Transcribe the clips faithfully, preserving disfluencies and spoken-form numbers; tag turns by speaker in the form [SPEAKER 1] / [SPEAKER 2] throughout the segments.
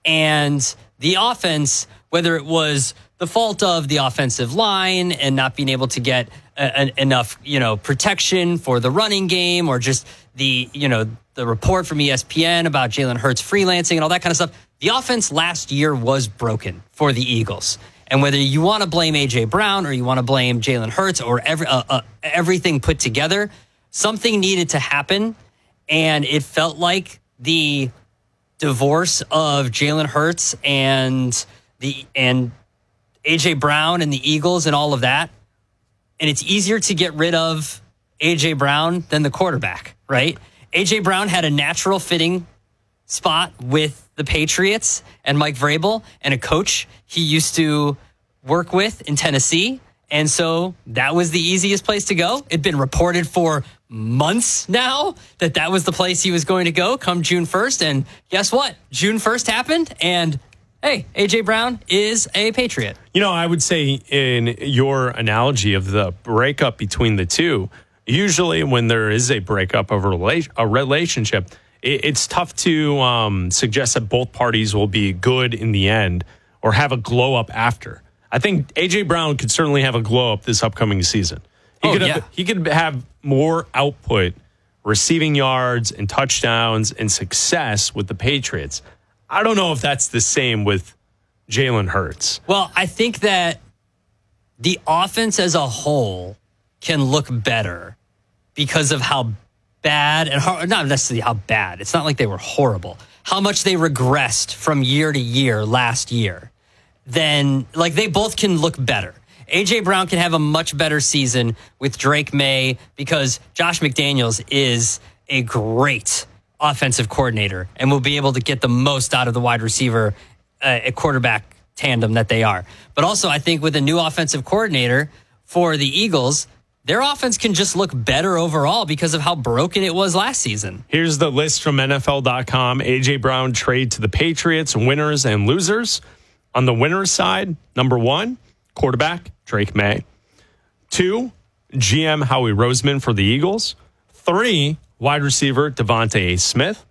[SPEAKER 1] And the offense, whether it was the fault of the offensive line and not being able to get a, a, enough, you know, protection for the running game, or just the, you know, the report from E S P N about Jalen Hurts freelancing and all that kind of stuff, the offense last year was broken for the Eagles. And whether you want to blame A J Brown or you want to blame Jalen Hurts or every, uh, uh, everything put together, something needed to happen. And it felt like the divorce of Jalen Hurts and the and A J Brown and the Eagles and all of that. And it's easier to get rid of A J Brown than the quarterback, right? A J Brown had a natural fitting spot with the Patriots and Mike Vrabel and a coach he used to work with in Tennessee. And so that was the easiest place to go. It'd been reported for months now that that was the place he was going to go come June first. And guess what? June first happened. And hey, A J Brown is a Patriot.
[SPEAKER 2] You know, I would say in your analogy of the breakup between the two, usually when there is a breakup of a, rela- a relationship, it, it's tough to um, suggest that both parties will be good in the end or have a glow up after. I think A J Brown could certainly have a glow up this upcoming season. He
[SPEAKER 1] oh,
[SPEAKER 2] could
[SPEAKER 1] yeah.
[SPEAKER 2] have, he could have more output, receiving yards and touchdowns and success with the Patriots. I don't know if that's the same with Jalen Hurts.
[SPEAKER 1] Well, I think that the offense as a whole can look better because of how bad, and how, not necessarily how bad, it's not like they were horrible, how much they regressed from year to year last year. Then, like, they both can look better. A J Brown can have a much better season with Drake May because Josh McDaniels is a great offensive coordinator and will be able to get the most out of the wide receiver, uh, a quarterback tandem that they are. But also, I think with a new offensive coordinator for the Eagles, their offense can just look better overall because of how broken it was last season.
[SPEAKER 2] Here's the list from N F L dot com. A J Brown trade to the Patriots, winners and losers. On the winners side, number one, quarterback, Drake May. Two, G M Howie Roseman for the Eagles. Three, wide receiver Devontae Smith.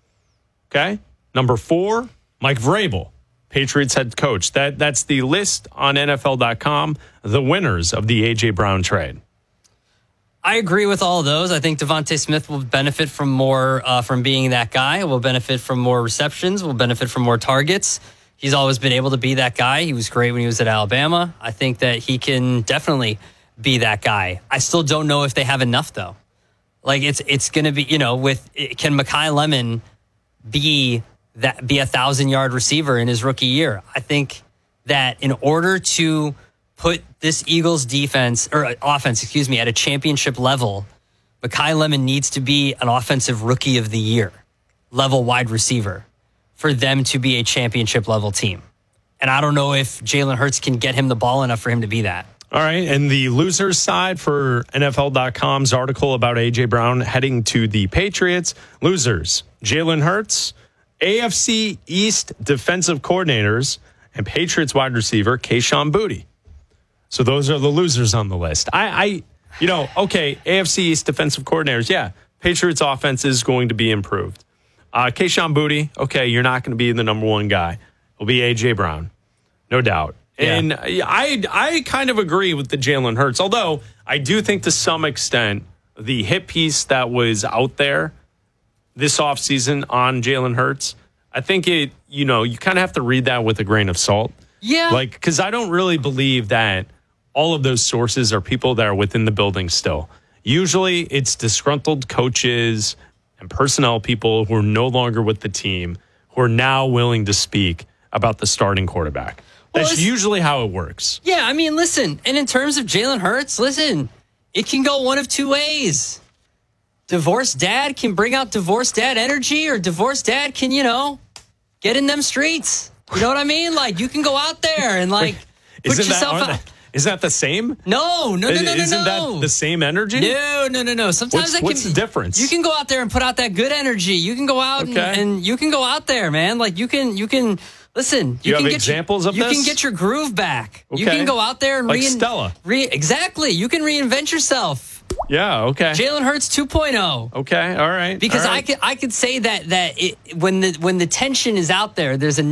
[SPEAKER 2] Okay. Number four, Mike Vrabel, Patriots head coach. That That's the list on N F L dot com, the winners of the A J Brown trade.
[SPEAKER 1] I agree with all of those. I think Devontae Smith will benefit from more, uh, from being that guy, will benefit from more receptions, will benefit from more targets. He's always been able to be that guy. He was great when he was at Alabama. I think that he can definitely be that guy. I still don't know if they have enough, though. Like, it's it's going to be, you know, with, can Mekhi Lemon be that be a thousand-yard receiver in his rookie year? I think that in order to put this Eagles defense, or offense, excuse me, at a championship level, Mekhi Lemon needs to be an offensive rookie of the year level wide receiver for them to be a championship level team. And I don't know if Jalen Hurts can get him the ball enough for him to be that.
[SPEAKER 2] All right. And the losers side for N F L dot com's article about A J Brown heading to the Patriots. Losers, Jalen Hurts, A F C East defensive coordinators, and Patriots wide receiver Kayshon Boutte. So those are the losers on the list. I, I you know, okay, A F C East defensive coordinators. Yeah, Patriots offense is going to be improved. Uh, Kayshon Boutte, okay, you're not going to be the number one guy. It'll be A J Brown, no doubt.
[SPEAKER 1] Yeah.
[SPEAKER 2] And I I kind of agree with the Jalen Hurts, although I do think to some extent the hit piece that was out there this offseason on Jalen Hurts, I think it, you know, you kind of have to read that with a grain of salt.
[SPEAKER 1] Yeah.
[SPEAKER 2] Like, because I don't really believe that all of those sources are people that are within the building still. Usually it's disgruntled coaches and personnel people who are no longer with the team, who are now willing to speak about the starting quarterback. That's well, usually how it works.
[SPEAKER 1] Yeah, I mean, listen, and in terms of Jalen Hurts, listen, it can go one of two ways. Divorced dad can bring out divorced dad energy, or divorced dad can, you know, get in them streets. You know what I mean? Like, you can go out there and, like, put
[SPEAKER 2] isn't
[SPEAKER 1] yourself
[SPEAKER 2] that,
[SPEAKER 1] out.
[SPEAKER 2] That, isn't that the same?
[SPEAKER 1] No, no, no, no, no,
[SPEAKER 2] Isn't
[SPEAKER 1] no.
[SPEAKER 2] that the same energy?
[SPEAKER 1] No, no, no, no. Sometimes
[SPEAKER 2] what's,
[SPEAKER 1] that can,
[SPEAKER 2] what's the difference?
[SPEAKER 1] You can go out there and put out that good energy. You can go out
[SPEAKER 2] okay.
[SPEAKER 1] and, and you can go out there, man. Like, you can, you can, listen.
[SPEAKER 2] You, you
[SPEAKER 1] can
[SPEAKER 2] have
[SPEAKER 1] get
[SPEAKER 2] examples
[SPEAKER 1] your,
[SPEAKER 2] of
[SPEAKER 1] you
[SPEAKER 2] this?
[SPEAKER 1] You can get your groove back.
[SPEAKER 2] Okay.
[SPEAKER 1] You can go out there and
[SPEAKER 2] like
[SPEAKER 1] rein,
[SPEAKER 2] Stella.
[SPEAKER 1] Re, exactly. You can reinvent yourself.
[SPEAKER 2] Yeah, okay.
[SPEAKER 1] Jalen Hurts two point oh.
[SPEAKER 2] Okay, all right.
[SPEAKER 1] Because
[SPEAKER 2] all right.
[SPEAKER 1] I could I could say that that it, when the when the tension is out there, there's a